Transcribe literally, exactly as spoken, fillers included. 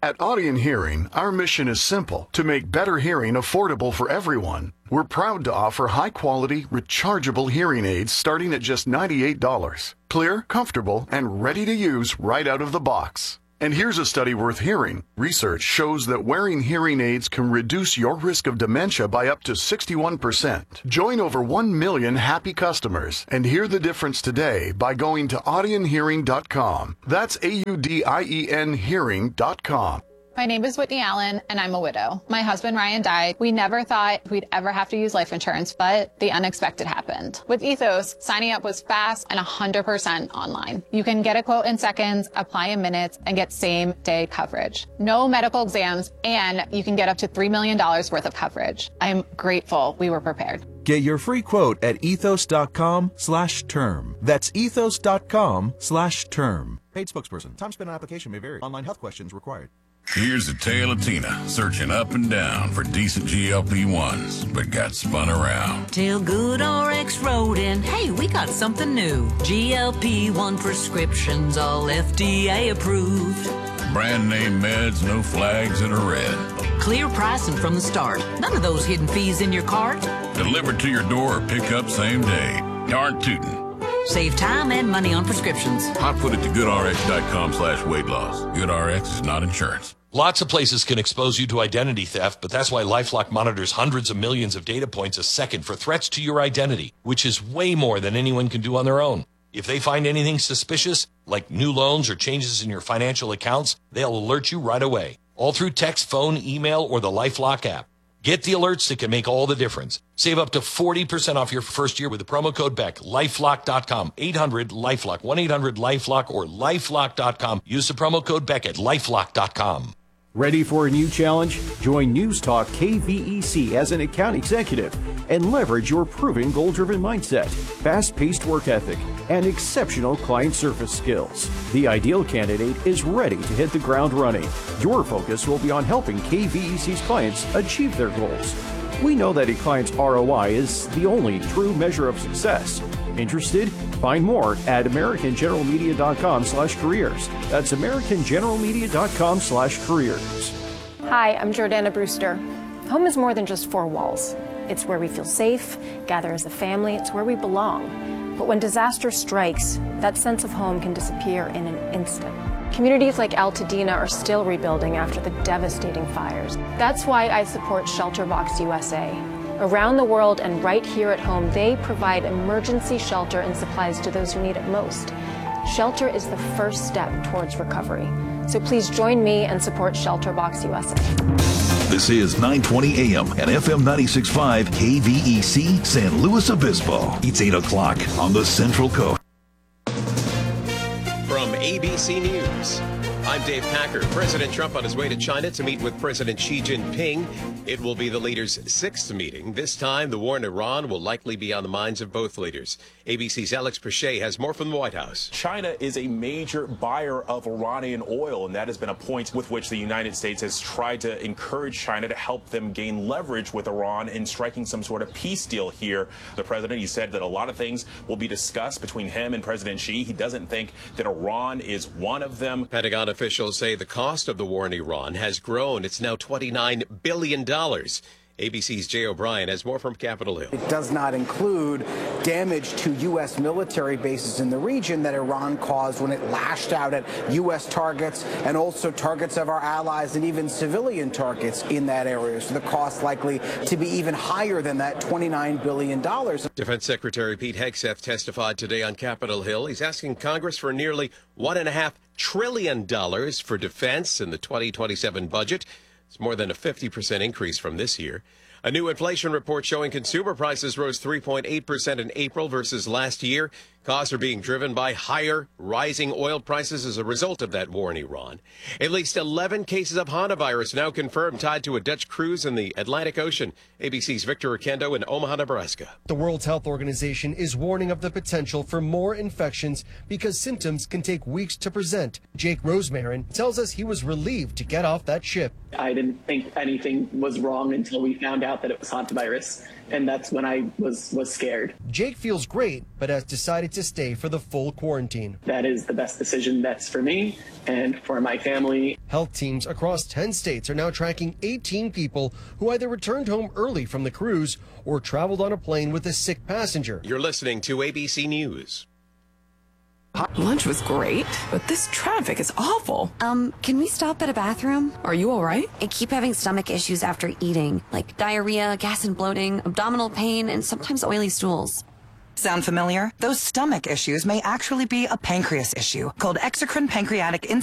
At Audion Hearing, our mission is simple: to make better hearing affordable for everyone. We're proud to offer high-quality, rechargeable hearing aids starting at just ninety-eight dollars. Clear, comfortable, and ready to use right out of the box. And here's a study worth hearing. Research shows that wearing hearing aids can reduce your risk of dementia by up to sixty-one percent. Join over one million happy customers and hear the difference today by going to audion hearing dot com. That's A U D I E N hearing dot com. My name is Whitney Allen, and I'm a widow. My husband, Ryan, died. We never thought we'd ever have to use life insurance, but the unexpected happened. With Ethos, signing up was fast and one hundred percent online. You can get a quote in seconds, apply in minutes, and get same-day coverage. No medical exams, and you can get up to three million dollars worth of coverage. I'm grateful we were prepared. Get your free quote at ethos.com slash term. That's ethos.com slash term. Paid spokesperson. Time spent on application may vary. Online health questions required. Here's the tale of Tina, searching up and down for decent G L P ones, but got spun around. Till GoodRx wrote in, hey, we got something new. G L P one prescriptions, all F D A approved. Brand name meds, no flags that are red. Clear pricing from the start. None of those hidden fees in your cart. Delivered to your door or pick up same day. Darn tootin'. Save time and money on prescriptions. Hot foot it to goodrx.com slash weight loss. GoodRx is not insurance. Lots of places can expose you to identity theft, but that's why LifeLock monitors hundreds of millions of data points a second for threats to your identity, which is way more than anyone can do on their own. If they find anything suspicious, like new loans or changes in your financial accounts, they'll alert you right away, all through text, phone, email, or the LifeLock app. Get the alerts that can make all the difference. Save up to forty percent off your first year with the promo code Beck. lifelock dot com, eight hundred LifeLock, one eight hundred LifeLock, or lifelock dot com. Use the promo code Beck at lifelock dot com. Ready for a new challenge? Join News Talk K V E C as an account executive and leverage your proven goal-driven mindset, fast-paced work ethic, and exceptional client service skills. The ideal candidate is ready to hit the ground running. Your focus will be on helping K V E C's clients achieve their goals. We know that a client's R O I is the only true measure of success. Interested? Find more at american general media dot com slash careers. That's american general media dot com slash careers. Hi, I'm Jordana Brewster. Home is more than just four walls. It's where we feel safe, gather as a family, it's where we belong. But when disaster strikes, that sense of home can disappear in an instant. Communities like Altadena are still rebuilding after the devastating fires. That's why I support ShelterBox U S A. Around the world and right here at home, they provide emergency shelter and supplies to those who need it most. Shelter is the first step towards recovery. So please join me and support ShelterBox U S A. This is nine twenty A M and F M ninety-six point five K V E C San Luis Obispo. It's eight o'clock on the Central Coast. From A B C News, I'm Dave Packer. President Trump on his way to China to meet with President Xi Jinping. It will be the leaders' sixth meeting. This time, the war in Iran will likely be on the minds of both leaders. A B C's Alex Perche has more from the White House. China is a major buyer of Iranian oil, and that has been a point with which the United States has tried to encourage China to help them gain leverage with Iran in striking some sort of peace deal here. The president, he said that a lot of things will be discussed between him and President Xi. He doesn't think that Iran is one of them. Pentagon officials say the cost of the war in Iran has grown. It's now twenty-nine billion dollars. A B C's Jay O'Brien has more from Capitol Hill. It does not include damage to U S military bases in the region that Iran caused when it lashed out at U S targets and also targets of our allies and even civilian targets in that area. So the cost likely to be even higher than that twenty-nine billion dollars. Defense Secretary Pete Hegseth testified today on Capitol Hill. He's asking Congress for nearly one and a half trillion dollars for defense in the twenty twenty-seven budget. It's more than a fifty percent increase from this year. A new inflation report showing consumer prices rose three point eight percent in April versus last year. Costs are being driven by higher, rising oil prices as a result of that war in Iran. At least eleven cases of hantavirus now confirmed tied to a Dutch cruise in the Atlantic Ocean. A B C's Victor Oquendo in Omaha, Nebraska. The World Health Organization is warning of the potential for more infections because symptoms can take weeks to present. Jake Rosemarin tells us he was relieved to get off that ship. I didn't think anything was wrong until we found out that it was hantavirus, and that's when I was, was scared. Jake feels great, but has decided to stay for the full quarantine. That is the best decision that's for me and for my family. Health teams across ten states are now tracking eighteen people who either returned home early from the cruise or traveled on a plane with a sick passenger. You're listening to A B C News. Lunch was great, but this traffic is awful. Um, can we stop at a bathroom? Are you all right? I keep having stomach issues after eating, like diarrhea, gas and bloating, abdominal pain, and sometimes oily stools. Sound familiar? Those stomach issues may actually be a pancreas issue called exocrine pancreatic